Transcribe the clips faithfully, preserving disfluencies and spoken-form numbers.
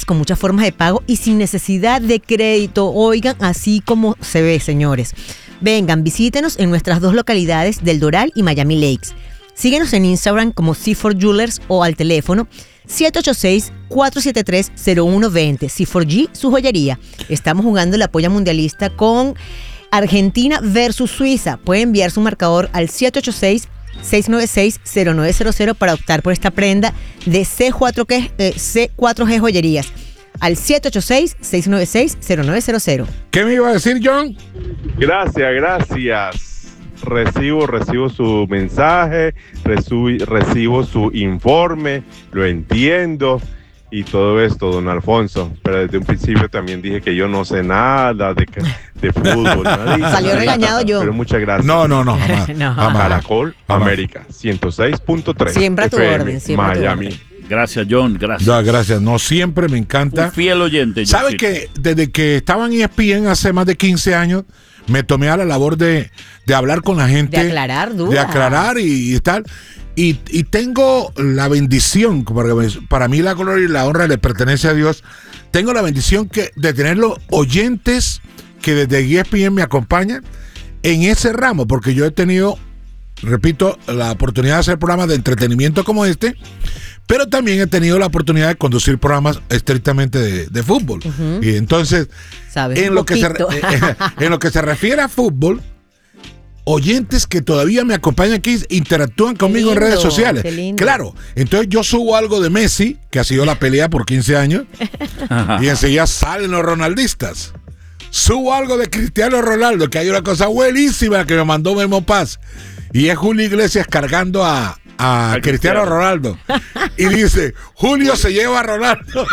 con muchas formas de pago y sin necesidad de crédito. Oigan, así como se ve, señores. Vengan, visítenos en nuestras dos localidades del Doral y Miami Lakes. Síguenos en Instagram como C cuatro Jewelers o al teléfono siete ocho seis, cuatro siete tres, cero uno dos cero. C cuatro G, su joyería. Estamos jugando la polla mundialista con Argentina versus Suiza. Puede enviar su marcador al siete ocho seis, seis nueve seis, cero nueve cero cero para optar por esta prenda de C cuatro G, eh, C cuatro G Joyerías. Al siete ocho seis, seis nueve seis, cero nueve cero cero. ¿Qué me iba a decir, John? Gracias, gracias. Recibo, recibo su mensaje, recibo, recibo su informe, lo entiendo y todo esto, don Alfonso. Pero desde un principio también dije que yo no sé nada de, de fútbol. Nadie, Salió nadie, regañado yo. Pero muchas gracias. No, no, no, jamás. No, jamás. Caracol, Jamás. América, ciento seis punto tres. Siempre a tu F M, orden, siempre a tu Miami. orden. Gracias, John, gracias. No, gracias. No, siempre me encanta. Un fiel oyente. ¿Sabes John? que desde que estaba en E S P N hace más de quince años, me tomé a la labor de, de hablar con la gente? De aclarar dudas. De aclarar y, y tal. Y, y tengo la bendición, porque para mí la gloria y la honra le pertenece a Dios. Tengo la bendición que, de tener los oyentes que desde E S P N me acompañan en ese ramo, porque yo he tenido, repito, la oportunidad de hacer programas de entretenimiento como este, pero también he tenido la oportunidad de conducir programas estrictamente de, de fútbol. Uh-huh. Y entonces, ¿sabes? En lo, que se, en lo que se refiere a fútbol, oyentes que todavía me acompañan aquí interactúan conmigo lindo, en redes sociales. Claro, entonces yo subo algo de Messi, que ha sido la pelea por quince años, y enseguida salen los ronaldistas. Subo algo de Cristiano Ronaldo, que hay una cosa buenísima que me mandó Memo Paz, y es Julio Iglesias cargando a a Cristiano, Cristiano Ronaldo y dice, Julio se lleva a Ronaldo.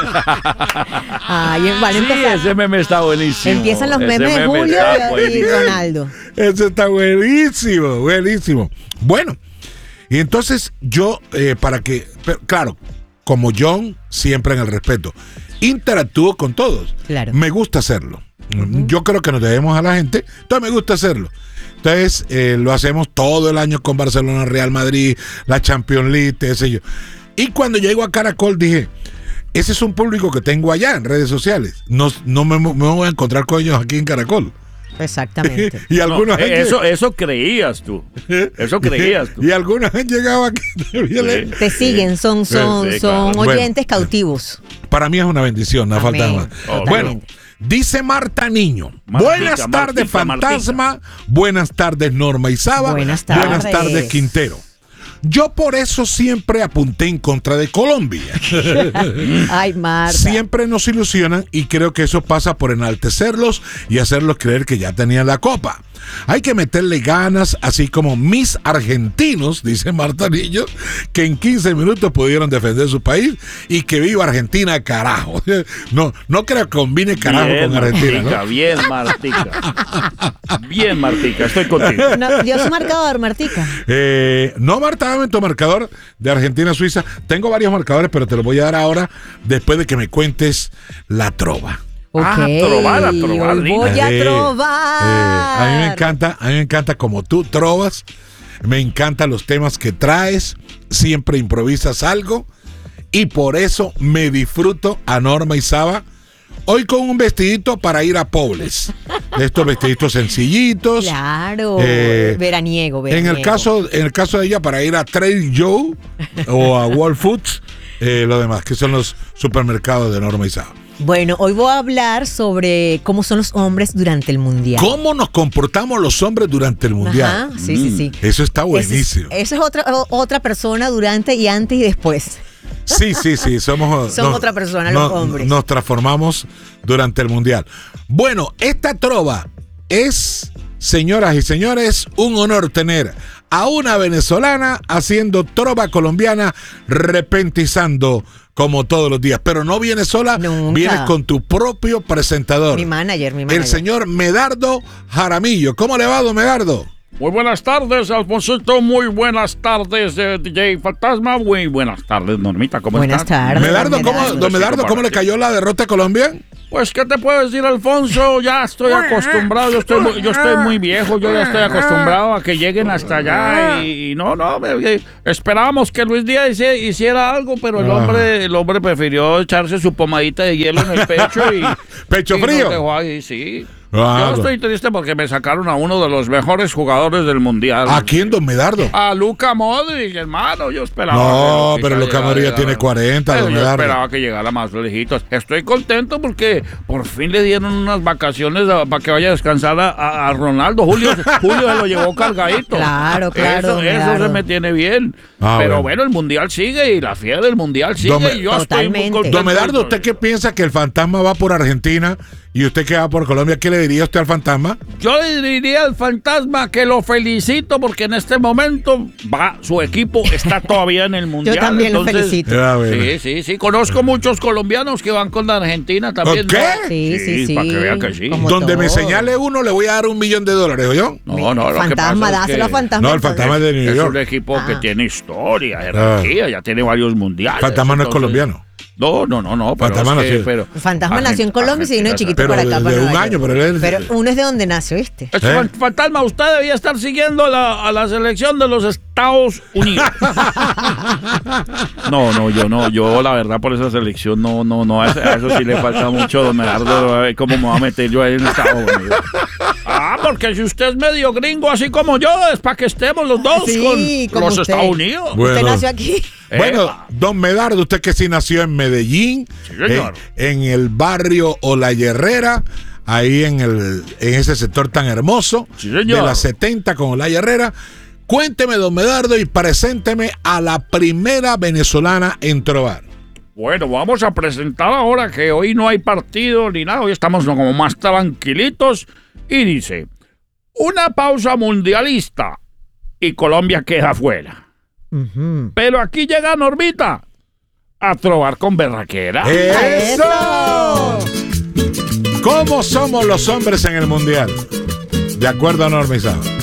Ay, vale, sí, ese meme está buenísimo. Empiezan los memes ese de meme Julio y Ronaldo. Eso está buenísimo, buenísimo. Bueno, y entonces yo, eh, para que, pero, claro, como John, siempre en el respeto, interactúo con todos. Claro. Me gusta hacerlo. Uh-huh. Yo creo que nos debemos a la gente, entonces me gusta hacerlo. Entonces, eh, lo hacemos todo el año con Barcelona, Real Madrid, la Champions League, ese yo. Y cuando llego a Caracol dije, ese es un público que tengo allá en redes sociales. No, no me, me voy a encontrar con ellos aquí en Caracol. Exactamente. y algunos no, eso, eso creías tú. Eso creías tú. Y algunos han llegado aquí. Sí. Te siguen, son, son, sí, son claro. oyentes bueno, cautivos. Para mí es una bendición, no falta más. Oh, bueno. Dice Marta Niño, Martica, buenas tardes Martica, Fantasma, Martica. Buenas tardes Norma Isaba, buenas tardes. buenas tardes Quintero. Yo por eso siempre apunté en contra de Colombia. Ay, Marta. Siempre nos ilusionan y creo que eso pasa por enaltecerlos y hacerlos creer que ya tenían la copa. Hay que meterle ganas, así como mis argentinos, dice Marta Niño, que en quince minutos pudieron defender su país y que viva Argentina, carajo. No, no creo que combine carajo bien, con Argentina, Martica, ¿no? Bien, Martica. Bien, Martica, estoy contigo. No, dio su marcador, Martica. Eh, no, Marta, dame tu marcador de Argentina-Suiza. Tengo varios marcadores, pero te los voy a dar ahora después de que me cuentes la trova. Okay. Ah, trobar, a trobar. Voy a trovar. Eh, eh, a mí me encanta, a mí me encanta como tú trovas. Me encantan los temas que traes. Siempre improvisas algo. Y por eso me disfruto a Norma Isaba. Hoy con un vestidito para ir a Pobles. De estos vestiditos sencillitos. Claro. Eh, veraniego, veraniego. En el caso, en el caso de ella, para ir a Trader Joe o a Whole Foods. Eh, lo demás, que son los supermercados de Norma Isaba. Bueno, hoy voy a hablar sobre cómo son los hombres durante el Mundial. ¿Cómo nos comportamos los hombres durante el Mundial? Ajá, sí, mm, sí, sí. Eso está buenísimo. Eso es, eso es otra, otra persona durante y antes y después. Sí, sí, sí. Somos, Son nos, otra persona los nos, hombres. Nos transformamos durante el Mundial. Bueno, esta trova es, señoras y señores, un honor tener a una venezolana haciendo trova colombiana, repentizando como todos los días, pero no vienes sola, Nunca. Vienes con tu propio presentador. Mi manager, mi manager. El señor Medardo Jaramillo. ¿Cómo le va, don Medardo? Muy buenas tardes, Alfonsito. Muy buenas tardes, eh, D J Fantasma. Muy buenas tardes, Normita. ¿Cómo buenas estás? Tardes, Medardo, ¿cómo, don Medardo, ¿cómo le cayó la derrota a Colombia? Pues, ¿qué te puedo decir, Alfonso? Ya estoy acostumbrado, yo estoy muy, yo estoy muy viejo, yo ya estoy acostumbrado a que lleguen hasta allá y, y no, no, me, esperábamos que Luis Díaz hiciera, hiciera algo, pero el hombre, el hombre prefirió echarse su pomadita de hielo en el pecho y... ¿Pecho y frío? Nos dejó ahí, sí. Ah, yo estoy triste porque me sacaron a uno de los mejores jugadores del mundial. ¿A quién, don Medardo? A Luka Modric, hermano. Yo esperaba. No, pero Luka Modric ya tiene cuarenta, don Medardo. Yo esperaba que llegara más lejitos. Estoy contento porque por fin le dieron unas vacaciones a, para que vaya a descansar a, a, a Ronaldo. Julio, Julio se lo llevó cargadito. Claro, claro. Eso, eso se me tiene bien. Ah, pero bueno. bueno, el mundial sigue y la fiebre del mundial sigue. Don Me- y yo estoy muy Totalmente. contento. Don Medardo, ¿usted qué piensa que el fantasma va por Argentina y usted que va por Colombia? ¿Qué le diría usted al fantasma? Yo le diría al fantasma que lo felicito porque en este momento va, su equipo está todavía en el mundial. Yo también entonces, lo felicito. Ya, bueno. Sí, sí, sí. Conozco muchos colombianos que van con la Argentina también. ¿Qué? ¿no? Sí, sí, sí. Para que vea que sí. Como Donde me todo. señale uno, le voy a dar un millón de dólares, ¿oyó? No, no, lo que Fantasma, pasa es dáselo a que fantasma. No, el fantasma es de New es York. un equipo que Ah. tiene historia, jerarquía, ya tiene varios mundiales. Fantasma no es entonces- colombiano. No, no, no, no. Pero Fantasma es que- nació- pero- El fantasma Argentina- nació en Colombia y se vino de chiquito Pero para acá. de- para de un Nueva año, York. pero él- Pero uno es de donde nació, ¿viste? Es ¿Eh? fan- Fantasma, usted debía estar siguiendo la, a la selección de los Estados Unidos. No, no, yo no, yo la verdad por esa selección no, no, no, a eso, a eso sí le falta mucho, don Medardo, a ver cómo me va a meter yo ahí en Estados Unidos. Ah, porque si usted es medio gringo así como yo, es para que estemos los dos Sí, con como los usted. Estados Unidos. Bueno. Usted nació aquí. Bueno, Epa. don Medardo, usted que sí nació en Medellín, Sí, señor. eh, en el barrio Olaya ahí en, el, en ese sector tan hermoso, Sí, señor. de las setenta con Olaya Herrera. Cuénteme, don Medardo, y presénteme a la primera venezolana en trovar. Bueno, vamos a presentar ahora que hoy no hay partido ni nada, hoy estamos como más tranquilitos. Y dice, una pausa mundialista y Colombia queda fuera. Ujú. Pero aquí llega Normita a trobar con berraquera. ¡Eso! ¿Cómo somos los hombres en el mundial? De acuerdo a Norma Isabel.